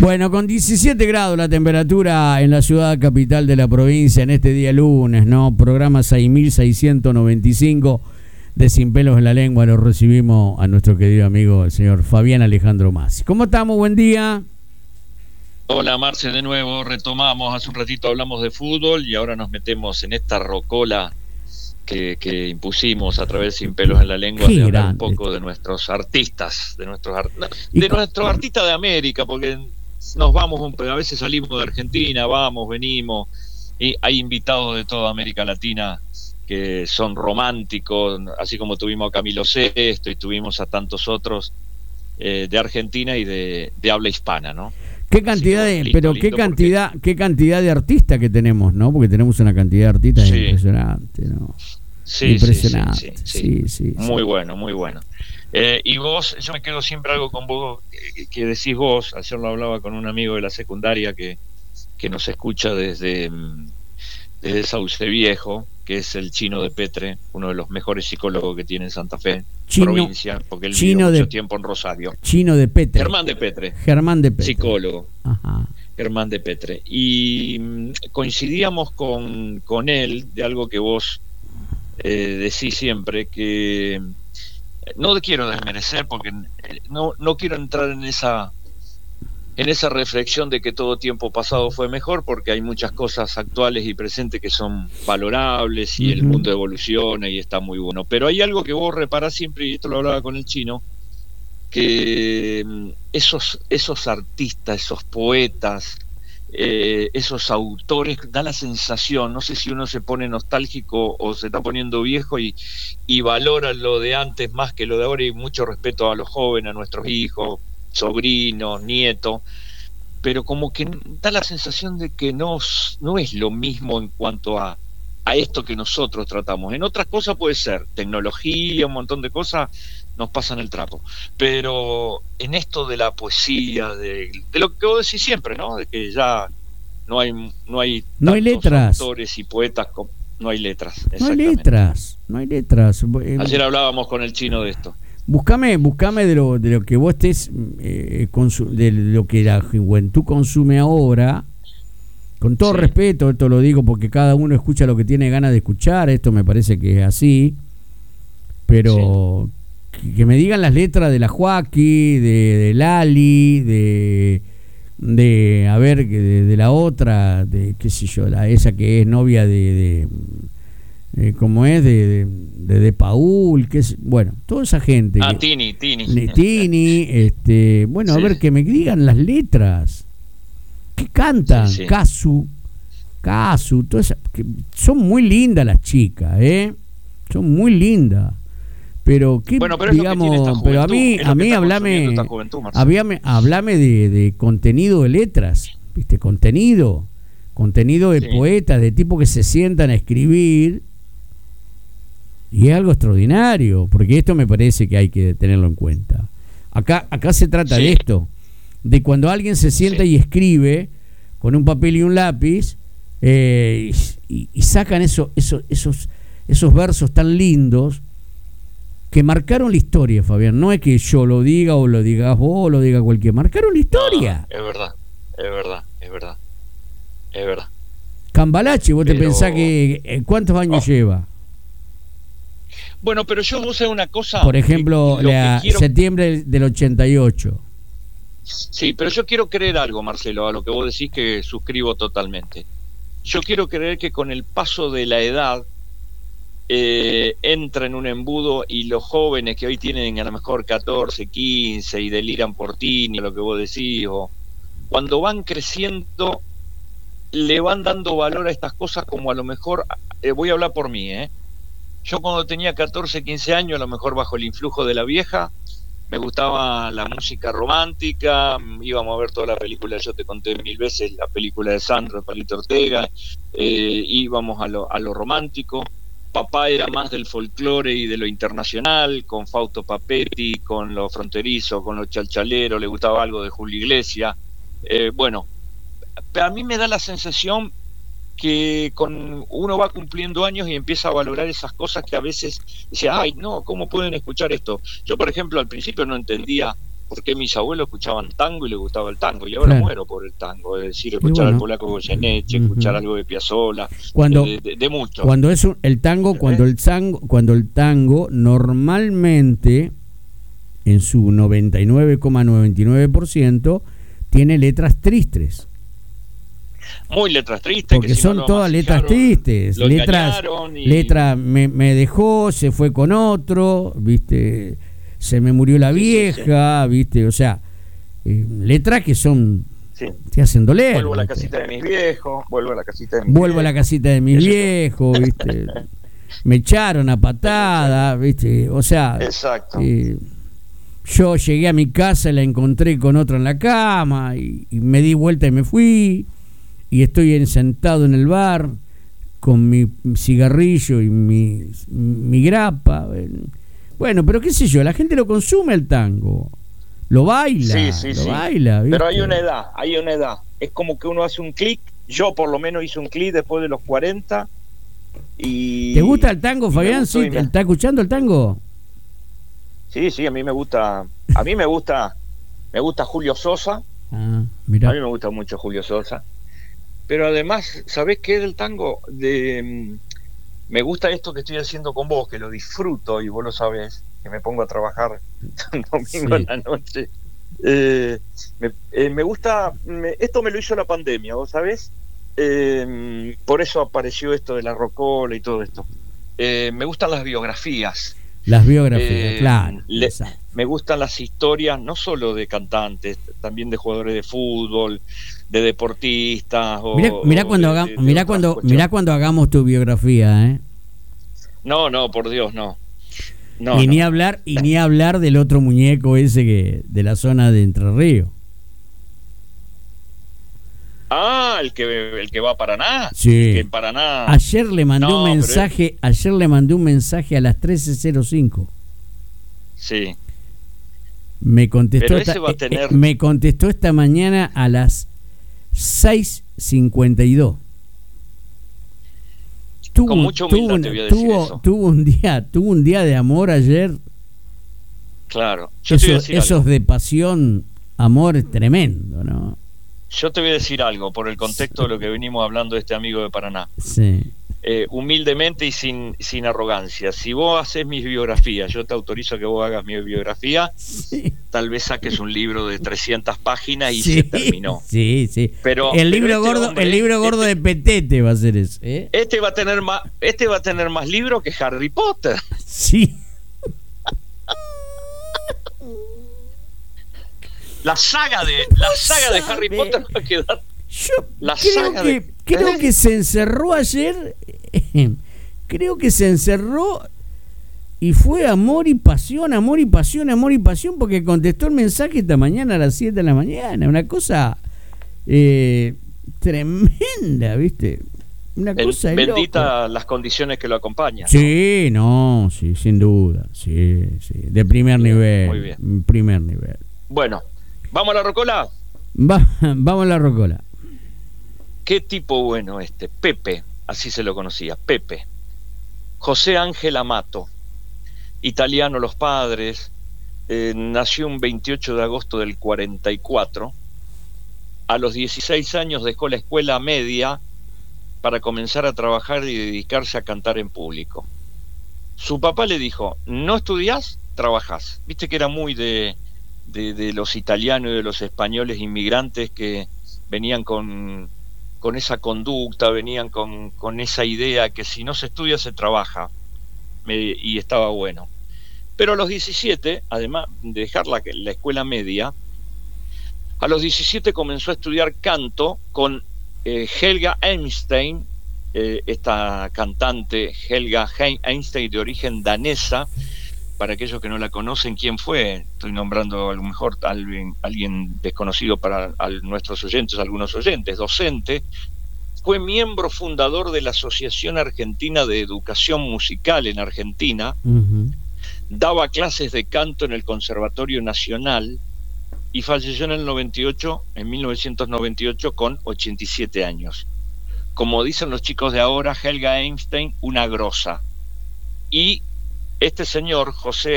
Bueno, con 17 grados la temperatura en la ciudad capital de la provincia en este día lunes, ¿no? Programa 6695 de Sin Pelos en la Lengua. Lo recibimos a nuestro querido amigo, el señor Fabián Alejandro Masi. ¿Cómo estamos? Buen día. Hola, Marce, de nuevo. Retomamos, hace un ratito hablamos de fútbol y ahora nos metemos en esta rocola que impusimos a través de Sin Pelos en la Lengua, de hablar un poco de nuestros artistas, de nuestros artistas de América, porque nos vamos, a veces salimos de Argentina, vamos, venimos, y hay invitados de toda América Latina que son románticos, así como tuvimos a Camilo Sesto y tuvimos a tantos otros de Argentina y de habla hispana, ¿no? Qué cantidad qué cantidad de artistas que tenemos, ¿no? Porque tenemos una cantidad de artistas impresionante, ¿no? Sí, impresionante. Sí. Muy bueno, muy bueno. Y vos, yo me quedo siempre algo con vos que decís vos. Ayer lo hablaba con un amigo de la secundaria que nos escucha desde Sauce Viejo, que es el Chino de Petre, uno de los mejores psicólogos que tiene en Santa Fe, provincia, porque él vivió mucho tiempo en Rosario. Chino de Petre. Germán de Petre. Psicólogo. Ajá. Germán de Petre. Y coincidíamos con él de algo que vos decís siempre, que no quiero desmerecer porque no quiero entrar en esa reflexión de que todo tiempo pasado fue mejor, porque hay muchas cosas actuales y presentes que son valorables y el mundo evoluciona y está muy bueno. Pero hay algo que vos reparás siempre, y esto lo hablaba con el Chino, que esos artistas, esos poetas, esos autores, da la sensación, no sé si uno se pone nostálgico o se está poniendo viejo y valora lo de antes más que lo de ahora, y mucho respeto a los jóvenes, a nuestros hijos, sobrinos, nietos, pero como que da la sensación de que no es lo mismo en cuanto a esto que nosotros tratamos. En otras cosas puede ser tecnología, un montón de cosas nos pasan el trapo, pero en esto de la poesía, de lo que vos decís siempre, ¿no? De que ya no hay letras, autores y poetas, no hay letras. No hay letras. Ayer hablábamos con el Chino de esto. Buscame de lo que vos estés de lo que la juventud consume ahora, con todo respeto. Esto lo digo porque cada uno escucha lo que tiene ganas de escuchar, esto me parece que es así, pero que me digan las letras de la Joaquí, de Lali, de la otra, de qué sé yo, esa que es novia de como es de Paul, que es, bueno, toda esa gente. Tini. Bueno, a ver, que me digan las letras. ¿Qué cantan? Casu, todas esas, que son muy lindas las chicas, son muy lindas. Pero qué, digamos, pero a mí hablame de contenido de letras, ¿viste? Contenido de poetas, de tipos que se sientan a escribir. Y es algo extraordinario, porque esto me parece que hay que tenerlo en cuenta. Acá se trata de esto, de cuando alguien se sienta y escribe con un papel y un lápiz, y sacan esos versos tan lindos que marcaron la historia, Fabián. No es que yo lo diga o lo digas vos o lo diga cualquiera, marcaron la historia. Es verdad. Cambalache, vos te pensás que ¿cuántos años lleva? Bueno, pero yo vos sé una cosa. Por ejemplo, septiembre del 88. Sí, pero yo quiero creer algo, Marcelo, a lo que vos decís, que suscribo totalmente. Yo quiero creer que con el paso de la edad entra en un embudo, y los jóvenes que hoy tienen a lo mejor 14, 15 y deliran por Tini, lo que vos decís, o cuando van creciendo le van dando valor a estas cosas, como a lo mejor, voy a hablar por mí, yo cuando tenía 14, 15 años, a lo mejor bajo el influjo de la vieja, me gustaba la música romántica, íbamos a ver toda la película, yo te conté 1000 veces, la película de Sandro, de Palito Ortega, íbamos a lo romántico. Papá era más del folclore y de lo internacional, con Fausto Papetti, con lo fronterizo, con los chalchaleros, le gustaba algo de Julio Iglesias. Bueno, a mí me da la sensación que uno va cumpliendo años y empieza a valorar esas cosas que a veces dice, ay, no, ¿cómo pueden escuchar esto? Yo, por ejemplo, al principio no entendía por qué mis abuelos escuchaban tango y les gustaba el tango, y ahora Claro. muero por el tango, es decir, Y escuchar al bueno, polaco Goyeneche, escuchar algo de Piazzolla, cuando de mucho. cuando es el tango, cuando el tango normalmente en su 99,99% tiene letras tristes. Muy letras tristes, Porque que si no son lo todas letras masificaron, tristes, lo letras, engañaron y... me dejó, se fue con otro, viste, se me murió la Sí, vieja, viste, o sea, letras que son, sí. te hacen doler. Vuelvo a la ¿viste? casita de mis viejos, vuelvo a la casita de mis Vuelvo a la viejos. casita de mis Eso yo. viejos, viste, me echaron a patada, viste, o sea, Exacto. yo llegué a mi casa y la encontré con otro en la cama y me di vuelta y me fui. Y estoy sentado en el bar con mi cigarrillo y mi grapa. Bueno, pero qué sé yo, la gente lo consume el tango, lo baila, Sí. baila. ¿viste? Pero hay una edad. Es como que uno hace un clic. Yo por lo menos hice un clic después de los 40 y... ¿Te gusta el tango, y me Fabián? gustó ¿Sí? ¿Estás escuchando el tango? Sí, a mí me gusta. Me gusta Julio Sosa. Ah, A mirá. mí me gusta mucho Julio Sosa. Pero además, ¿sabés qué del tango? Me gusta esto que estoy haciendo con vos, que lo disfruto, y vos lo sabés, que me pongo a trabajar un domingo en la noche. Me gusta, esto me lo hizo la pandemia, vos sabés. Por eso apareció esto de la rocola y todo esto. Me gustan las biografías. Las biografías, claro. Me gustan las historias, no solo de cantantes, también de jugadores de fútbol, de deportistas. Mirá cuando hagamos tu biografía, ¿eh? No, por Dios, no. Ni hablar del otro muñeco ese de la zona de Entre Ríos. Ah, el que va a Paraná. Sí. Que en Paraná. Ayer le mandé un mensaje a las 13:05. Sí. Me contestó me contestó esta mañana a las 6:52. Con mucha humildad te voy a decir eso. Tuvo un día de amor ayer. Claro. Esos de pasión, amor es tremendo, ¿no? Yo te voy a decir algo por el contexto de lo que venimos hablando de este amigo de Paraná. Sí. Humildemente y sin arrogancia. Si vos haces mis biografías, yo te autorizo a que vos hagas mi biografía, sí. Tal vez saques un libro de 300 páginas y se terminó. Sí. Pero el libro gordo de Petete va a ser eso. Este va a tener más libros que Harry Potter. Sí. La saga de Harry Potter va a quedar. Yo creo que se encerró ayer. Creo que se encerró y fue amor y pasión, porque contestó el mensaje esta mañana a las 7 de la mañana. Una cosa tremenda, ¿viste? Una cosa bendita loca. las condiciones que lo acompañan. Sí, no, sí, sin duda. Sí. De primer nivel. Muy bien. Primer nivel. Bueno, ¿vamos a la rocola? Vamos a la rocola. Qué tipo bueno este, Pepe, así se lo conocía, Pepe. José Ángel Amato, italiano los padres, nació un 28 de agosto del 44. A los 16 años dejó la escuela media para comenzar a trabajar y dedicarse a cantar en público. Su papá le dijo, no estudiás, trabajás. Viste que era muy de los italianos y de los españoles inmigrantes que venían con esa conducta, venían con esa idea que si no se estudia se trabaja, y estaba bueno. Pero a los 17, además de dejar la escuela media, a los 17 comenzó a estudiar canto con Helga Einstein, esta cantante Helga Einstein de origen danesa. Para aquellos que no la conocen, ¿quién fue? Estoy nombrando a lo mejor alguien desconocido para nuestros oyentes, algunos oyentes. Docente, fue miembro fundador de la Asociación Argentina de Educación Musical en Argentina. Uh-huh. Daba clases de canto en el Conservatorio Nacional y falleció en 1998 con 87 años. Como dicen los chicos de ahora, Helga Einstein, una grosa. Y este señor, José